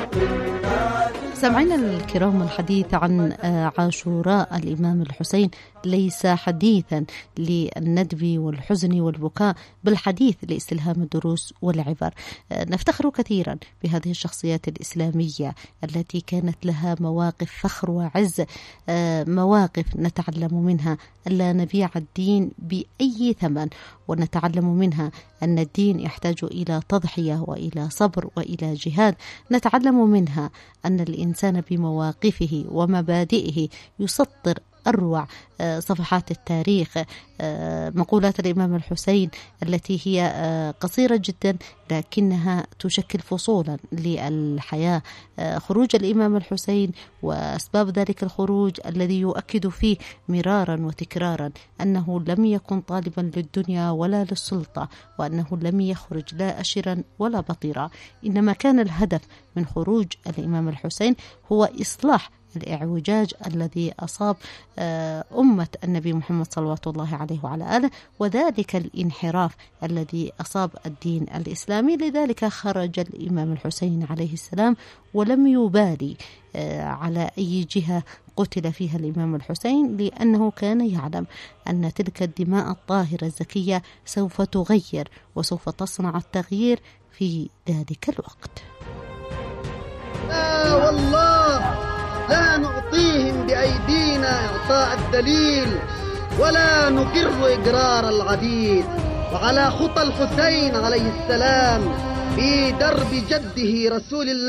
سمعنا الكرام الحديث عن عاشوراء الإمام الحسين ليس حديثا للندب والحزن والبكاء، بل حديث لاستلهام الدروس والعبر. نفتخر كثيرا بهذه الشخصيات الإسلامية التي كانت لها مواقف فخر وعز، مواقف نتعلم منها ألا نبيع الدين بأي ثمن، ونتعلم منها أن الدين يحتاج إلى تضحية وإلى صبر وإلى جهاد. نتعلم منها أن الإنسان بمواقفه ومبادئه يسطر أروع صفحات التاريخ. مقولات الإمام الحسين التي هي قصيرة جدا لكنها تشكل فصولا للحياة. خروج الإمام الحسين وأسباب ذلك الخروج الذي يؤكد فيه مرارا وتكرارا أنه لم يكن طالبا للدنيا ولا للسلطة، وأنه لم يخرج لا أشرا ولا بطيرا، إنما كان الهدف من خروج الإمام الحسين هو إصلاح الإعوجاج الذي أصاب أمة النبي محمد صلوات الله عليه وعلى آله، وذلك الانحراف الذي أصاب الدين الإسلامي. لذلك خرج الإمام الحسين عليه السلام ولم يبالي على أي جهة قتل فيها الإمام الحسين، لأنه كان يعلم أن تلك الدماء الطاهرة الزكية سوف تغير وسوف تصنع التغيير في ذلك الوقت. لا والله لا نعطيهم بأيدينا إعطاء الدليل، ولا نقر إقرار العبيد. وعلى خطى الحسين عليه السلام في درب جده رسول الله